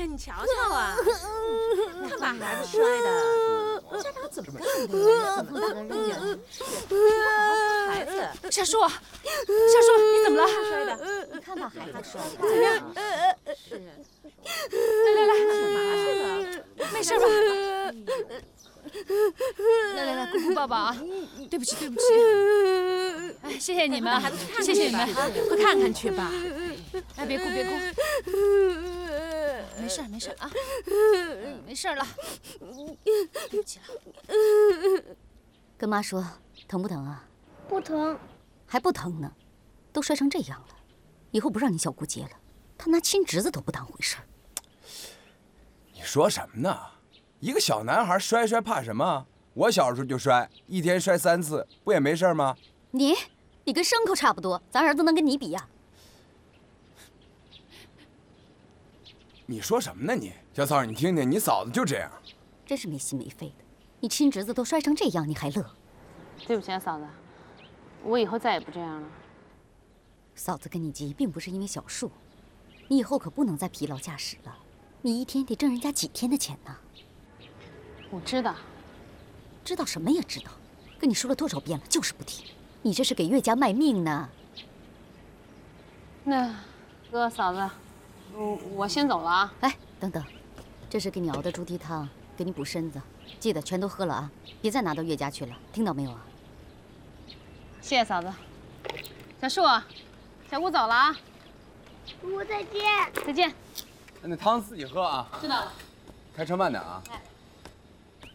呀，你瞧瞧啊，看把孩子摔的，家长怎么干的呀？怎么打的人家？孩子， 夏树，你怎么了？ 摔的， 你看把孩子摔的， 怎么样？是， 来， 干嘛去了？ 没事吧？来，姑姑抱抱啊！对不起。哎，谢谢你们，谢谢你们， 快看看去吧。 哎，别哭，没事啊，没事了，对不起了。 跟妈说，疼不疼啊？ 不疼， 还不疼呢，都摔成这样了，以后不让你小姑接了。她拿亲侄子都不当回事儿。 你说什么呢？一个小男孩摔怕什么？我小时候就摔，一天摔3次，不也没事吗？ 你跟牲口差不多，咱儿子能跟你比呀？ 你说什么呢你？小草，你听听，你嫂子就这样， 真是没心没肺的。你亲侄子都摔成这样，你还乐？ 对不起啊，嫂子，我以后再也不这样了。 嫂子跟你急，并不是因为小树，你以后可不能再疲劳驾驶了。你一天得挣人家几天的钱呢？ 我知道， 知道什么也知道，跟你说了多少遍了，就是不听。你这是给岳家卖命呢。 那哥嫂子，我先走了啊。 哎，等等，这是给你熬的猪蹄汤，给你补身子，记得全都喝了啊，别再拿到岳家去了，听到没有啊？ 谢谢嫂子。小树，小姑走了啊。 姑姑再见。 再见。 那汤自己喝啊。 知道了。 开车慢点啊。 哎。